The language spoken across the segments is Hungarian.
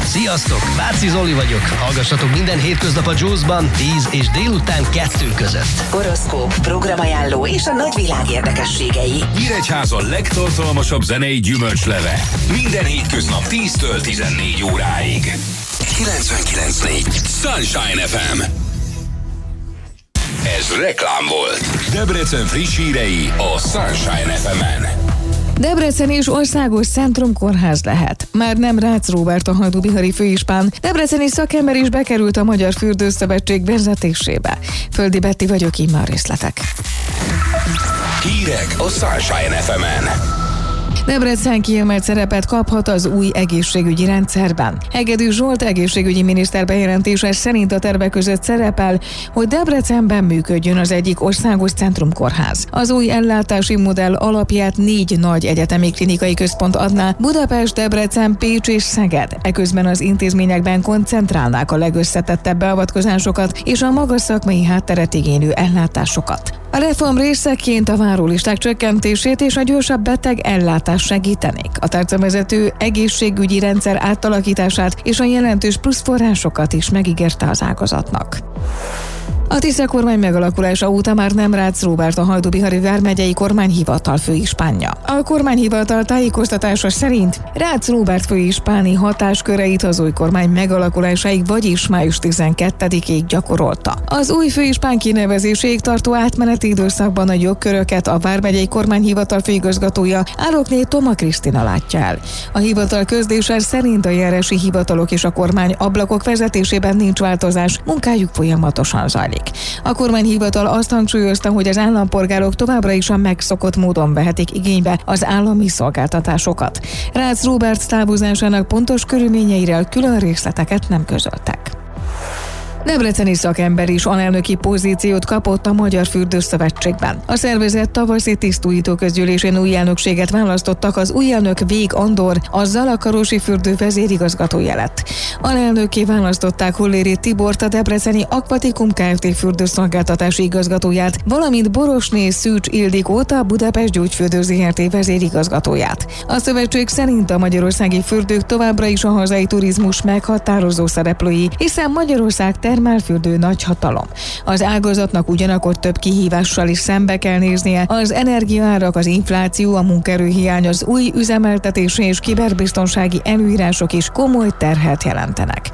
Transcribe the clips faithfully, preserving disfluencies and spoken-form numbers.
Sziasztok, Váci Zoli vagyok. Hallgassatok minden hétköznap a Juice-ban tíz és délután kettő között. Horoszkóp, programajánló és a nagyvilág érdekességei. Nyíregyháza legtartalmasabb zenei gyümölcsleve. Minden hétköznap tíztől tizennégy óráig. kilencvenkilenc négy Sunshine ef em. Ez reklám volt. Debrecen friss hírei a Sunshine ef emen. Debrecen is országos centrumkórház lehet. Már nem Rácz Róbert a hajdúbihari főispán, debreceni szakember is bekerült a Magyar Fürdőszövetség vezetésébe. Földi Betti vagyok, immár részletek. Hírek a Sunshine ef emen. Debrecen kiemelt szerepet kaphat az új egészségügyi rendszerben. Hegedű Zsolt egészségügyi miniszter bejelentése szerint a tervek között szerepel, hogy Debrecenben működjön az egyik országos centrumkórház. Az új ellátási modell alapját négy nagy egyetemi klinikai központ adná: Budapest, Debrecen, Pécs és Szeged. Eközben az intézményekben koncentrálnák a legösszetettebb beavatkozásokat és a magas szakmai hátteret igénylő ellátásokat. A reform részeként a várólisták csökkentését és a gyorsabb beteg ellátást segítenék. A tárcavezető egészségügyi rendszer átalakítását és a jelentős pluszforrásokat is megígérte az ágazatnak. A Tisza kormány megalakulása óta már nem Rácz Róbert a hajdúbihari vármegyei kormányhivatal főispánja. A kormányhivatal tájékoztatása szerint Rácz Róbert főispáni hatásköreit az új kormány megalakulásáig, vagyis május tizenkettedikéig gyakorolta. Az új főispán kinevezéséig tartó átmeneti időszakban a jogköröket a vármegyei kormányhivatal főigazgatója Árokné Toma Krisztina látja el. A hivatal közlése szerint a járási hivatalok és a kormány ablakok vezetésében nincs változás, munkájuk folyamatosan zajlik. A kormányhivatal azt hangsúlyozta, hogy az állampolgárok továbbra is a megszokott módon vehetik igénybe az állami szolgáltatásokat. Rácz Róbert távozásának pontos körülményeiről külön részleteket nem közöltek. Debreceni szakember is alelnöki pozíciót kapott a Magyar Fürdőszövetségben. A szervezet tavaszi tisztújító közgyűlésén új elnökséget választottak, az új elnök Vég Andor, a Zalakarosi fürdő vezérigazgatója lett. Alelnökké választották Holléri Tibort, a debreceni Aquaticum Kft. Fürdőszolgáltatási igazgatóját, valamint Borosné Szűcs Ildikót, a Budapest Gyógyfürdő zé er té vezérigazgatóját. A szövetség szerint a magyarországi fürdők továbbra is a hazai turizmus meghatározó szereplői, hiszen Magyarország termálfürdő nagyhatalom. Az ágazatnak ugyanakkor több kihívással is szembe kell néznie: az energiaárak, az infláció, a munkaerőhiány, az új üzemeltetési és kiberbiztonsági előírások is komoly terhet jelentenek.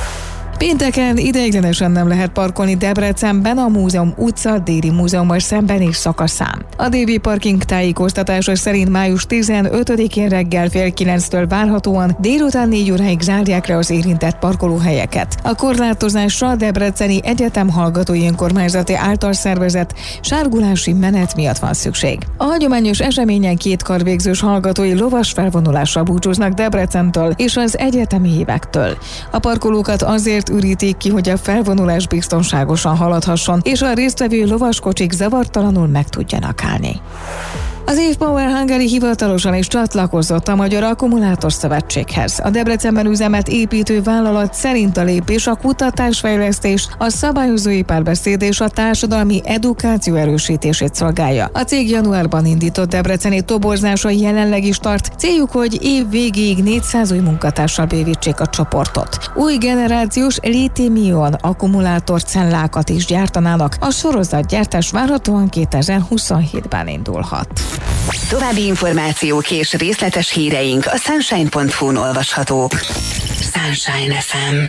Pénteken ideiglenesen nem lehet parkolni Debrecenben a Múzeum utca déli múzeummal szemben és szakaszán. A dé vé parking tájékoztatása szerint május tizenötödikén reggel fél kilenctől várhatóan délután négy óráig zárják le az érintett parkolóhelyeket. A korlátozásra a Debreceni Egyetem Hallgatói Önkormányzati által szervezett sárgulási menet miatt van szükség. A hagyományos eseményen két karvégzős hallgatói lovas felvonulással búcsúznak Debrecentől és az egyetemi évektől. A parkolókat azért ürítik ki, hogy a felvonulás biztonságosan haladhasson, és a résztvevő lovaskocsik zavartalanul meg tudjanak állni. Az Power Hungary hivatalosan is csatlakozott a Magyar Akkumulátor Szövetséghez. A Debrecenben üzemet építő vállalat szerint a lépés a kutatásfejlesztés, a szabályozói párbeszéd és a társadalmi edukáció erősítését szolgálja. A cég januárban indított debreceni toborzása jelenleg is tart. Céljuk, hogy év végéig négyszáz új munkatársal bővítsék a csoportot. Új generációs lítium-ion akkumulátorcellákat is gyártanának. A sorozatgyártás várhatóan kétezer-huszonhétben indulhat. További információk és részletes híreink a sunshine pont hu-n olvashatók. Sunshine ef em.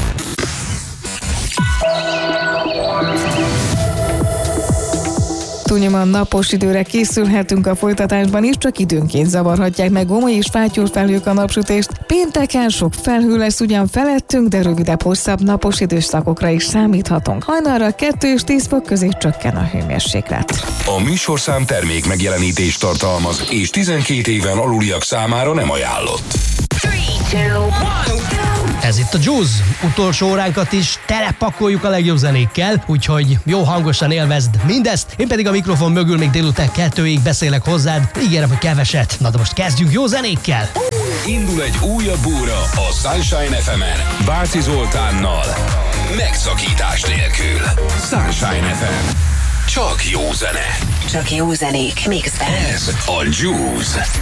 Túlnyomóan napos időre készülhetünk a folytatásban is, csak időnként zavarhatják meg gomoly és fátyol felhők a napsütést. Pénteken sok felhő lesz ugyan felettünk, de rövidebb, hosszabb napos időszakokra is számíthatunk. Hajnalra kettő és tíz fok közé csökken a hőmérséklet. A műsorszám termék megjelenítést tartalmaz, és tizenkét éven aluliak számára nem ajánlott. Ez itt a Juice. Utolsó óránkat is telepakoljuk a legjobb zenékkel, úgyhogy jó hangosan élvezd mindezt. Én pedig a mikrofon mögül még délután kettőig beszélek hozzád. Ígérem, hogy keveset. Na de most kezdjünk jó zenékkel. Indul egy újabb óra a Sunshine ef emen. Váci Zoltánnal. Megszakítás nélkül. Sunshine ef em. Csak jó zene. Csak jó zenék mixben. Ez a Juice.